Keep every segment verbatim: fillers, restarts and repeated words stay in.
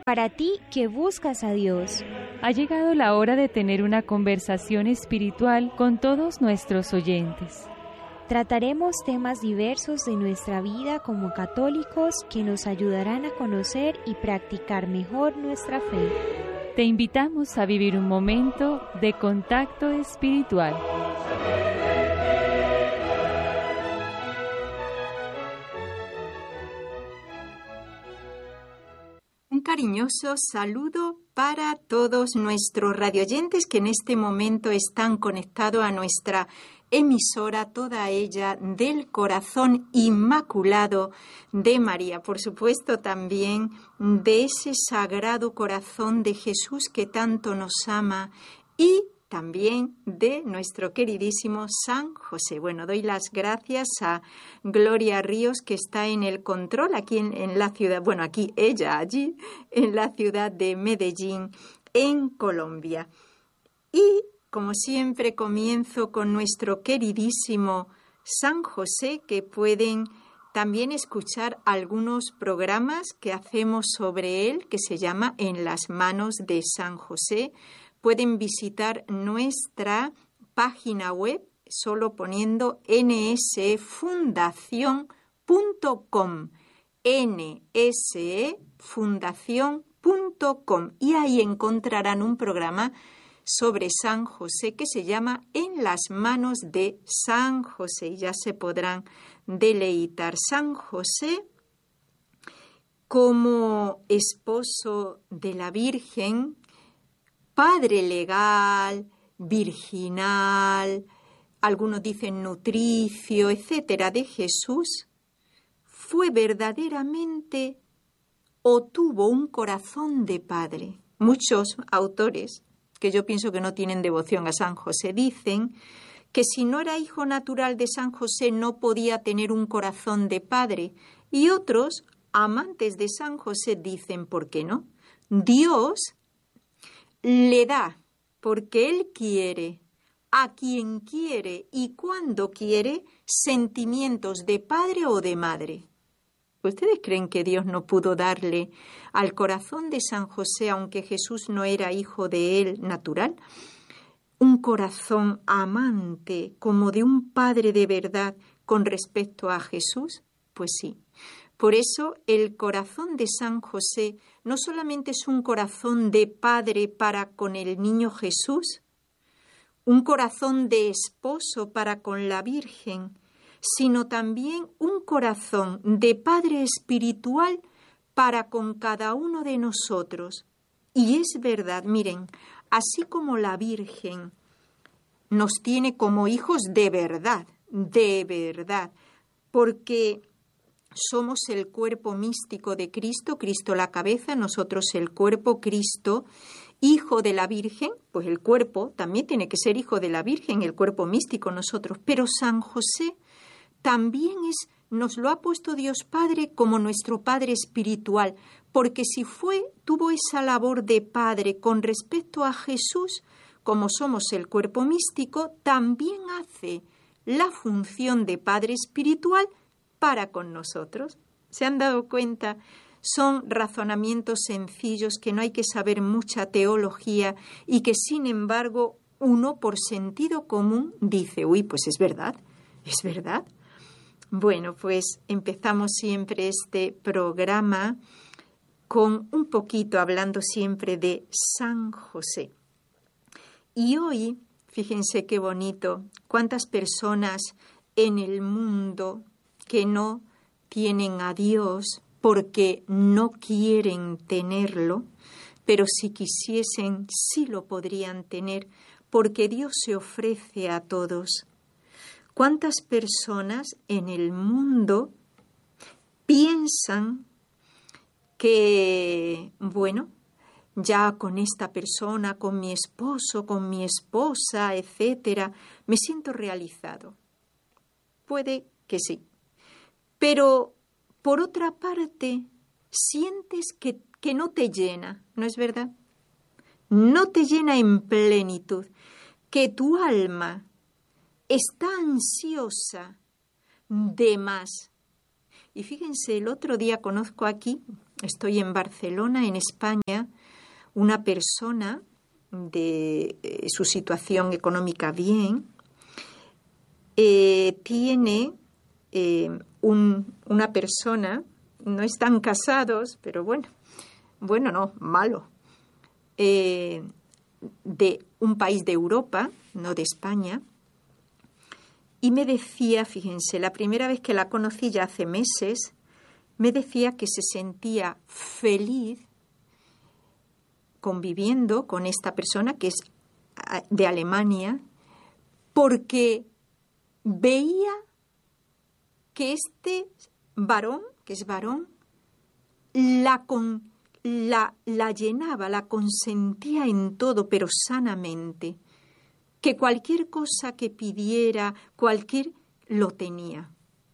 Para ti que buscas a Dios, ha llegado la hora de tener una conversación espiritual con todos nuestros oyentes. Trataremos temas diversos de nuestra vida como católicos que nos ayudarán a conocer y practicar mejor nuestra fe. Te invitamos a vivir un momento de contacto espiritual. Un cariñoso saludo para todos nuestros radioyentes que en este momento están conectados a nuestra emisora, toda ella del Corazón Inmaculado de María. Por supuesto, también de ese Sagrado Corazón de Jesús que tanto nos ama y también de nuestro queridísimo San José. Bueno, doy las gracias a Gloria Ríos, que está en el control aquí en, en la ciudad, bueno, aquí ella, allí, en la ciudad de Medellín, en Colombia. Y, como siempre, comienzo con nuestro queridísimo San José, que pueden también escuchar algunos programas que hacemos sobre él, que se llama En las manos de San José. Pueden visitar nuestra página web solo poniendo ene ese fundación punto com, ene ese fundación punto com, y ahí encontrarán un programa sobre San José que se llama En las manos de San José, y ya se podrán deleitar. San José, como esposo de la Virgen, padre legal, virginal, algunos dicen nutricio, etcétera, de Jesús, fue verdaderamente o tuvo un corazón de padre. Muchos autores, que yo pienso que no tienen devoción a San José, dicen que si no era hijo natural de San José no podía tener un corazón de padre. Y otros, amantes de San José, dicen, ¿por qué no? Dios le da, porque Él quiere, a quien quiere y cuando quiere, sentimientos de padre o de madre. ¿Ustedes creen que Dios no pudo darle al corazón de San José, aunque Jesús no era hijo de él natural, un corazón amante como de un padre de verdad con respecto a Jesús? Pues sí. Por eso el corazón de San José no solamente es un corazón de padre para con el niño Jesús, un corazón de esposo para con la Virgen, sino también un corazón de padre espiritual para con cada uno de nosotros. Y es verdad, miren, así como la Virgen nos tiene como hijos de verdad, de verdad, porque somos el cuerpo místico de Cristo, Cristo la cabeza, nosotros el cuerpo, Cristo, hijo de la Virgen, pues el cuerpo también tiene que ser hijo de la Virgen, el cuerpo místico nosotros, pero San José también es, nos lo ha puesto Dios Padre como nuestro Padre espiritual, porque si fue, tuvo esa labor de Padre con respecto a Jesús, como somos el cuerpo místico, también hace la función de Padre espiritual para con nosotros. ¿Se han dado cuenta? Son razonamientos sencillos que no hay que saber mucha teología y que, sin embargo, uno por sentido común dice, uy, pues es verdad, es verdad. Bueno, pues empezamos siempre este programa con un poquito hablando siempre de San José. Y hoy, fíjense qué bonito, cuántas personas en el mundo que no tienen a Dios porque no quieren tenerlo, pero si quisiesen sí lo podrían tener porque Dios se ofrece a todos. ¿Cuántas personas en el mundo piensan que, bueno, ya con esta persona, con mi esposo, con mi esposa, etcétera, me siento realizado? Puede que sí. Pero, por otra parte, sientes que, que no te llena, ¿no es verdad? No te llena en plenitud, que tu alma está ansiosa de más. Y fíjense, el otro día conozco aquí, estoy en Barcelona, en España, una persona de eh, su situación económica bien, eh, tiene eh, un, una persona, no están casados, pero bueno, bueno no, malo, eh, de un país de Europa, no de España, y me decía, fíjense, la primera vez que la conocí ya hace meses, me decía que se sentía feliz conviviendo con esta persona que es de Alemania, porque veía que este varón, que es varón, la, con, la, la llenaba, la consentía en todo, pero sanamente, que cualquier cosa que pidiera, cualquier, lo tenía.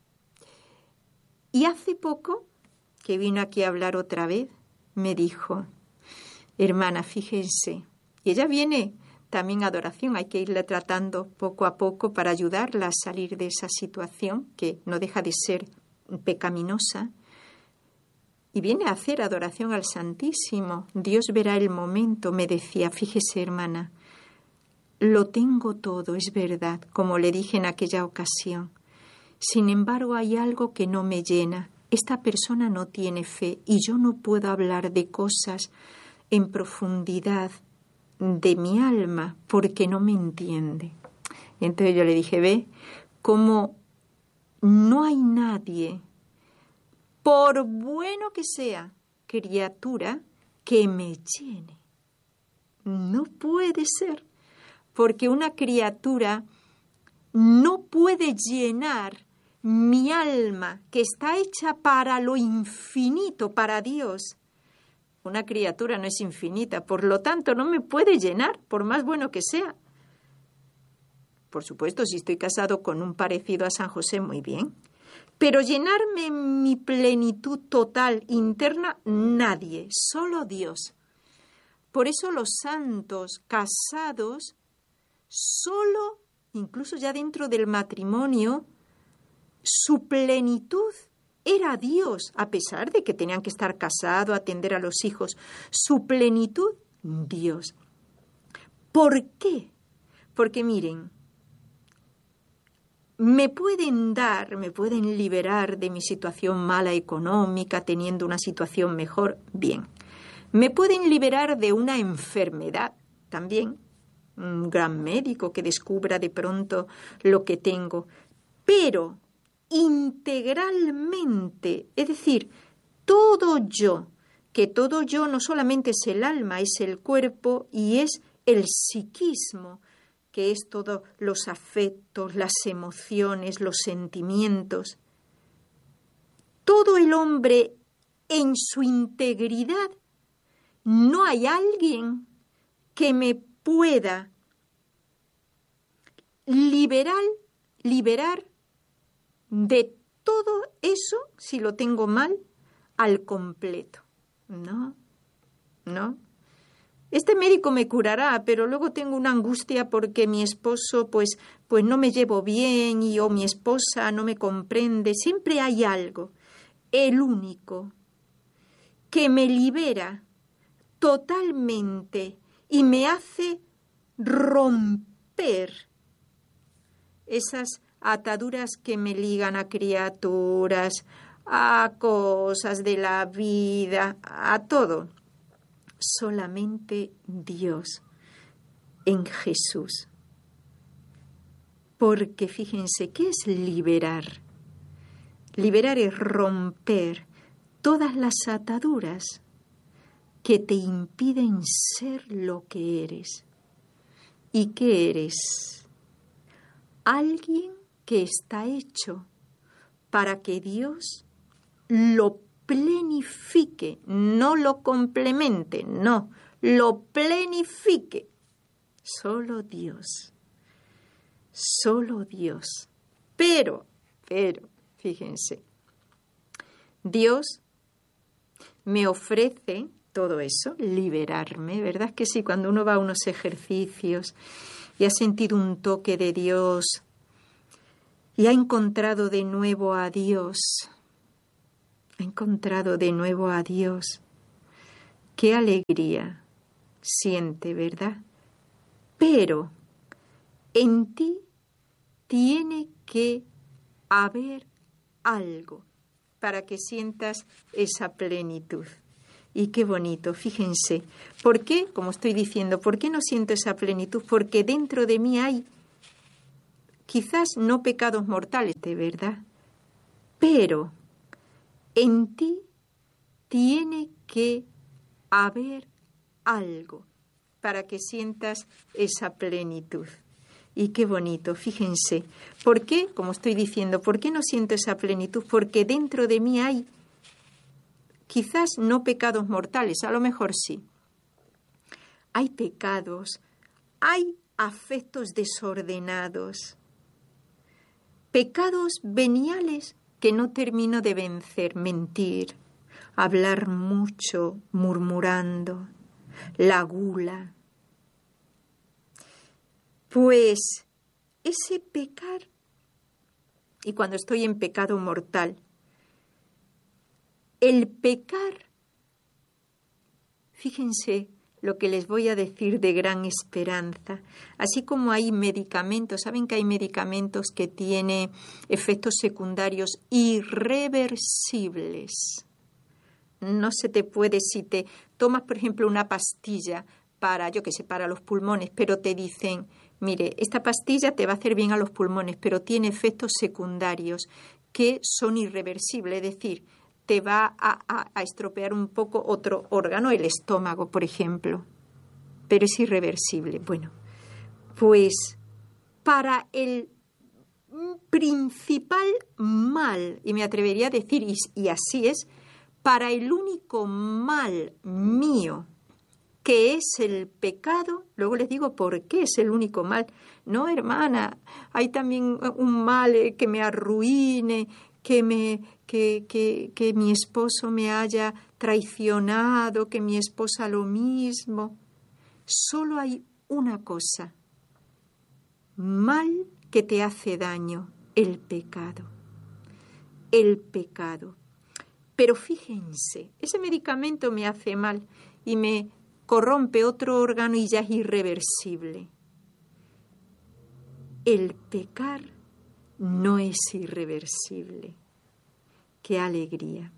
Y hace poco, que vino aquí a hablar otra vez, me dijo, hermana, fíjense, y ella viene también a adoración, hay que irle tratando poco a poco para ayudarla a salir de esa situación que no deja de ser pecaminosa, y viene a hacer adoración al Santísimo. Dios verá el momento, me decía, fíjese, hermana, lo tengo todo, es verdad, como le dije en aquella ocasión. Sin embargo, hay algo que no me llena. Esta persona no tiene fe y yo no puedo hablar de cosas en profundidad de mi alma porque no me entiende. Y entonces yo le dije, ve, como no hay nadie, por bueno que sea, criatura, que me llene. No puede ser, porque una criatura no puede llenar mi alma, que está hecha para lo infinito, para Dios. Una criatura no es infinita, por lo tanto no me puede llenar, por más bueno que sea. Por supuesto, si estoy casado con un parecido a San José, muy bien. Pero llenarme mi plenitud total, interna, nadie, solo Dios. Por eso los santos casados, solo, incluso ya dentro del matrimonio, su plenitud era Dios, a pesar de que tenían que estar casados, atender a los hijos. Su plenitud, Dios. ¿Por qué? Porque miren, me pueden dar, me pueden liberar de mi situación mala económica, teniendo una situación mejor, bien. Me pueden liberar de una enfermedad, también. Un gran médico que descubra de pronto lo que tengo. Pero integralmente, es decir, todo yo, que todo yo no solamente es el alma, es el cuerpo y es el psiquismo, que es todos los afectos, las emociones, los sentimientos. Todo el hombre en su integridad, no hay alguien que me pueda liberar, liberar de todo eso, si lo tengo mal, al completo. No, no. Este médico me curará, pero luego tengo una angustia porque mi esposo, pues, pues no me llevo bien y o mi esposa no me comprende. Siempre hay algo. El único que me libera totalmente y me hace romper esas ataduras que me ligan a criaturas, a cosas de la vida, a todo. Solamente Dios en Jesús. Porque fíjense, ¿qué es liberar? Liberar es romper todas las ataduras que te impiden ser lo que eres. ¿Y qué eres? Alguien que está hecho para que Dios lo plenifique, no lo complemente, no, lo plenifique. Solo Dios, solo Dios. Pero, pero, fíjense, Dios me ofrece todo eso, liberarme, ¿verdad que sí? Cuando uno va a unos ejercicios y ha sentido un toque de Dios y ha encontrado de nuevo a Dios, Ha encontrado de nuevo a Dios. Qué alegría siente, ¿verdad? Pero en ti tiene que haber algo para que sientas esa plenitud. Y qué bonito, fíjense. ¿Por qué? Como estoy diciendo, ¿por qué no siento esa plenitud? Porque dentro de mí hay quizás no pecados mortales, de verdad, pero en ti tiene que haber algo para que sientas esa plenitud. Y qué bonito, fíjense. ¿Por qué? Como estoy diciendo, ¿por qué no siento esa plenitud? Porque dentro de mí hay quizás no pecados mortales, a lo mejor sí. Hay pecados, hay afectos desordenados, pecados veniales que no termino de vencer, mentir, hablar mucho, murmurando, la gula. Pues ese pecar, y cuando estoy en pecado mortal, el pecar, fíjense lo que les voy a decir de gran esperanza. Así como hay medicamentos, ¿saben que hay medicamentos que tienen efectos secundarios irreversibles? No se te puede, si te tomas, por ejemplo, una pastilla para, yo qué sé, para los pulmones, pero te dicen, mire, esta pastilla te va a hacer bien a los pulmones, pero tiene efectos secundarios que son irreversibles, es decir, te va a, a, a estropear un poco otro órgano, el estómago, por ejemplo, pero es irreversible. Bueno, pues para el principal mal, y me atrevería a decir, y, y así es, para el único mal mío, que es el pecado, luego les digo por qué es el único mal. No, hermana, hay también un mal que me arruine, que me que, que, que mi esposo me haya traicionado, que mi esposa lo mismo. Solo hay una cosa, mal que te hace daño, el pecado. El pecado. Pero fíjense, ese medicamento me hace mal y me corrompe otro órgano y ya es irreversible. El pecar no es irreversible. ¡Qué alegría!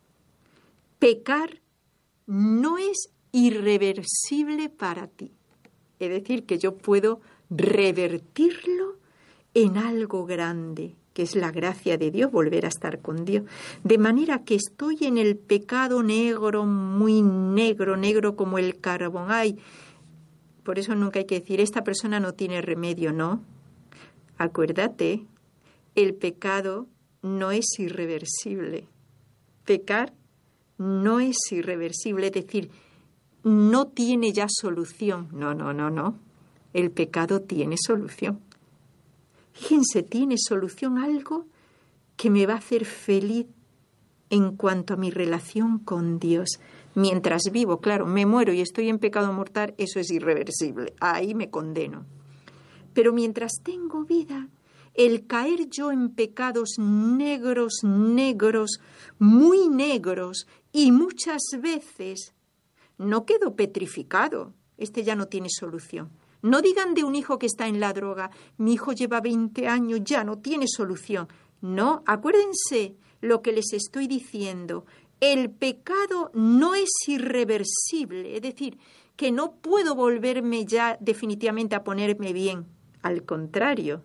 Pecar no es irreversible para ti. Es decir, que yo puedo revertirlo en algo grande, que es la gracia de Dios, volver a estar con Dios. De manera que estoy en el pecado negro, muy negro, negro como el carbón. Ay, por eso nunca hay que decir, esta persona no tiene remedio, ¿no? Acuérdate, el pecado no es irreversible. Pecar no es irreversible, es decir, no tiene ya solución. No, no, no, no. El pecado tiene solución. Fíjense, tiene solución algo que me va a hacer feliz en cuanto a mi relación con Dios. Mientras vivo, claro, me muero y estoy en pecado mortal, eso es irreversible. Ahí me condeno. Pero mientras tengo vida, el caer yo en pecados negros, negros, muy negros, y muchas veces no quedo petrificado. Este ya no tiene solución. No digan de un hijo que está en la droga, mi hijo lleva veinte años, ya no tiene solución. No, acuérdense lo que les estoy diciendo. El pecado no es irreversible, es decir, que no puedo volverme ya definitivamente a ponerme bien. Al contrario,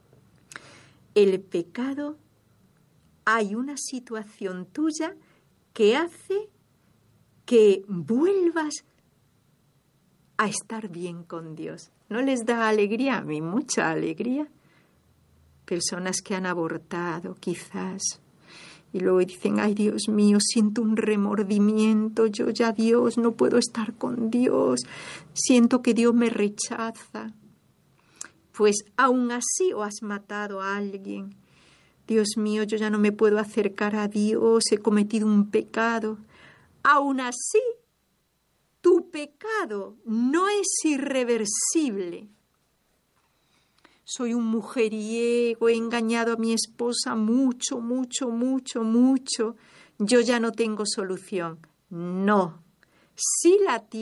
el pecado, hay una situación tuya que hace que vuelvas a estar bien con Dios. ¿No les da alegría? A mí mucha alegría. Personas que han abortado, quizás, y luego dicen, ay, Dios mío, siento un remordimiento, yo ya, Dios, no puedo estar con Dios, siento que Dios me rechaza. Pues aún así, o has matado a alguien, Dios mío, yo ya no me puedo acercar a Dios, he cometido un pecado. Aún así, tu pecado no es irreversible. Soy un mujeriego, he engañado a mi esposa mucho, mucho, mucho, mucho. yo ya no tengo solución. No, sí la